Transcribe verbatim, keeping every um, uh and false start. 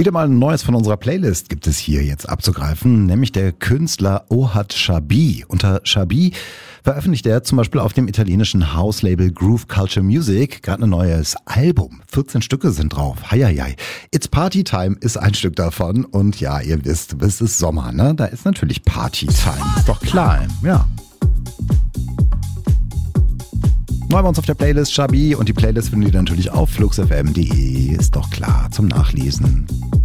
Wieder mal ein neues von unserer Playlist gibt es hier jetzt abzugreifen, nämlich der Künstler Ohad Shabi. Unter Shabi veröffentlicht er zum Beispiel auf dem italienischen House-Label Groove Culture Music gerade ein neues Album. vierzehn Stücke sind drauf. Heieiei. It's Party Time ist ein Stück davon und ja, ihr wisst, es ist Sommer, ne? Da ist natürlich Party Time. Ist doch klar, ja. Neu bei uns auf der Playlist Shabi und die Playlist findet ihr natürlich auf flux f m punkt d e. Ist doch klar, zum Nachlesen.